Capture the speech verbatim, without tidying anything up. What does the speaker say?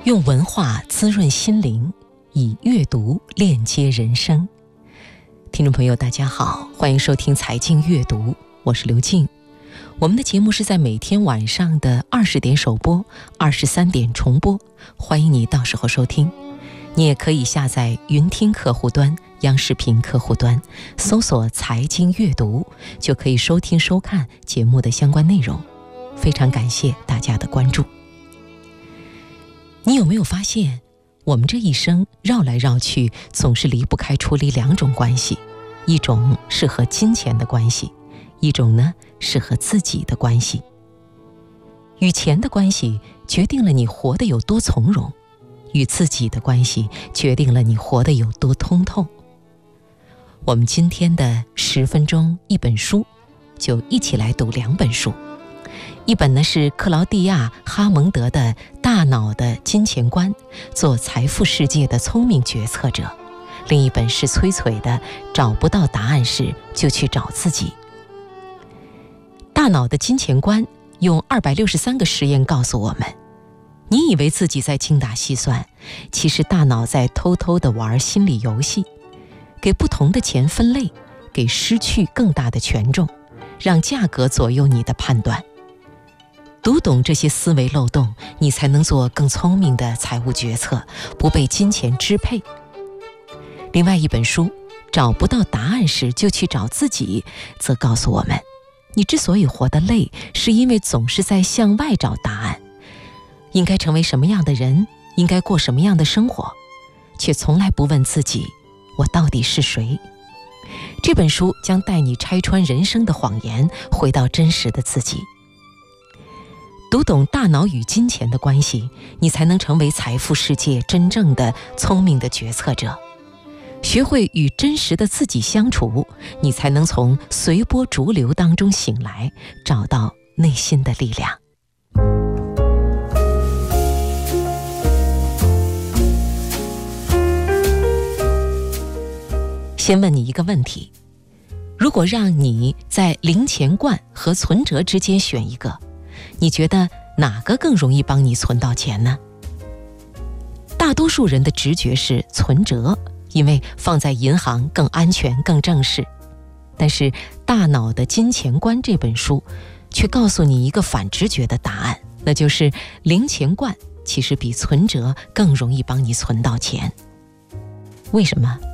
用文化滋润心灵，以阅读链接人生。听众朋友大家好，欢迎收听财经阅读，我是刘静。我们的节目是在每天晚上的二十点首播，二十三点重播，欢迎你到时候收听。你也可以下载云听客户端、央视频客户端，搜索财经阅读，就可以收听收看节目的相关内容。非常感谢大家的关注。你有没有发现，我们这一生绕来绕去，总是离不开处理两种关系，一种是和金钱的关系，一种呢是和自己的关系。与钱的关系决定了你活得有多从容，与自己的关系决定了你活得有多通透。我们今天的十分钟一本书，就一起来读两本书。一本呢是克劳蒂亚·哈蒙德的《大脑的金钱观》，做财富世界的聪明决策者；另一本是崔崔的《找不到答案时就去找自己》。大脑的金钱观用二百六十三个实验告诉我们，你以为自己在精打细算，其实大脑在偷偷地玩心理游戏，给不同的钱分类，给失去更大的权重，让价格左右你的判断。读懂这些思维漏洞，你才能做更聪明的财务决策，不被金钱支配。另外一本书《找不到答案时就去找自己》则告诉我们，你之所以活得累，是因为总是在向外找答案，应该成为什么样的人，应该过什么样的生活，却从来不问自己，我到底是谁。这本书将带你拆穿人生的谎言，回到真实的自己。读懂大脑与金钱的关系，你才能成为财富世界真正的聪明的决策者。学会与真实的自己相处，你才能从随波逐流当中醒来，找到内心的力量。先问你一个问题，如果让你在零钱罐和存折之间选一个，你觉得哪个更容易帮你存到钱呢？大多数人的直觉是存折，因为放在银行更安全更正式。但是《大脑的金钱观》这本书却告诉你一个反直觉的答案，那就是零钱罐其实比存折更容易帮你存到钱。为什么？